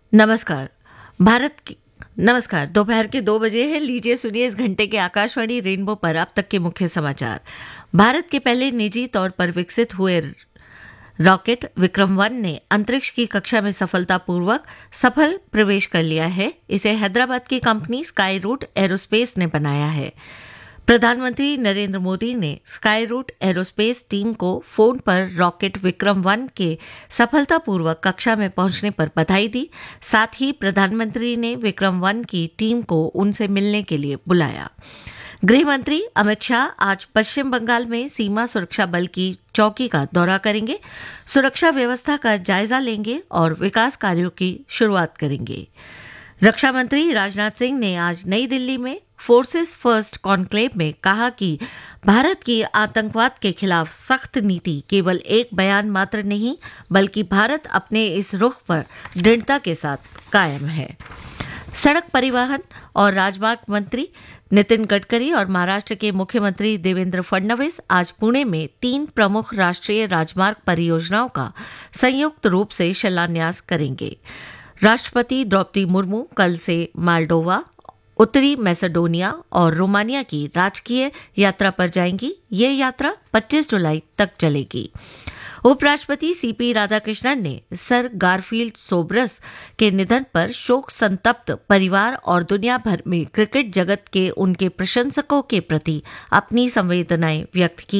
नमस्कार। नमस्कार। दोपहर के 2 बजे है। लीजिए सुनिए इस घंटे के आकाशवाणी रेनबो पर अब तक के मुख्य समाचार। भारत के पहले निजी तौर पर विकसित हुए रॉकेट विक्रम-1 ने अंतरिक्ष की कक्षा में सफलतापूर्वक सफल प्रवेश कर लिया है। इसे हैदराबाद की कंपनी स्काई रूट एरोस्पेस ने बनाया है। प्रधानमंत्री नरेंद्र मोदी ने स्काई रूट एरोस्पेस टीम को फोन पर रॉकेट विक्रम-1 के सफलतापूर्वक कक्षा में पहुंचने पर बधाई दी। साथ ही प्रधानमंत्री ने विक्रम-1 की टीम को उनसे मिलने के लिए बुलाया। गृह मंत्री अमित शाह आज पश्चिम बंगाल में सीमा सुरक्षा बल की चौकी का दौरा करेंगे, सुरक्षा व्यवस्था का जायजा लेंगे और विकास कार्यों की शुरुआत करेंगे। रक्षा मंत्री राजनाथ सिंह ने आज नई दिल्ली में फोर्सेस फर्स्ट कॉन्क्लेव में कहा कि भारत की आतंकवाद के खिलाफ सख्त नीति केवल एक बयान मात्र नहीं, बल्कि भारत अपने इस रुख पर दृढ़ता के साथ कायम है। सड़क परिवहन और राजमार्ग मंत्री नितिन गडकरी और महाराष्ट्र के मुख्यमंत्री देवेंद्र फडणवीस आज पुणे में 3 प्रमुख राष्ट्रीय राजमार्ग परियोजनाओं का संयुक्त रूप से शिलान्यास करेंगे। राष्ट्रपति द्रौपदी मुर्मू कल से मालडोवा, उत्तरी मैसेडोनिया और रोमानिया की राजकीय यात्रा पर जाएंगी। ये यात्रा 25 जुलाई तक चलेगी। उपराष्ट्रपति सीपी राधाकृष्णन ने सर गारफील्ड सोबरस के निधन पर शोक संतप्त परिवार और दुनिया भर में क्रिकेट जगत के उनके प्रशंसकों के प्रति अपनी संवेदनाएं व्यक्त की।